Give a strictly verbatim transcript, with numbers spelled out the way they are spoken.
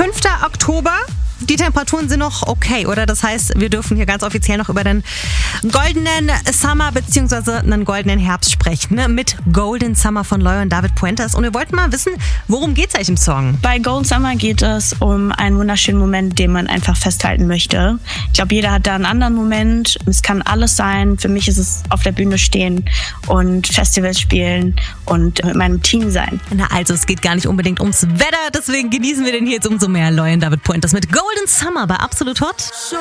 fünfter Oktober. Die Temperaturen sind noch okay, oder? Das heißt, wir dürfen hier ganz offiziell noch über den goldenen Summer bzw. einen goldenen Herbst sprechen. Ne? Mit Golden Summer von Loy und David Puentes. Und wir wollten mal wissen, worum geht es eigentlich im Song? Bei Golden Summer geht es um einen wunderschönen Moment, den man einfach festhalten möchte. Ich glaube, jeder hat da einen anderen Moment. Es kann alles sein. Für mich ist es auf der Bühne stehen und Festivals spielen und mit meinem Team sein. Na also, es geht gar nicht unbedingt ums Wetter. Deswegen genießen wir den hier jetzt umso mehr. Loy und David Puentes mit Golden Summer bei Absolut Hot.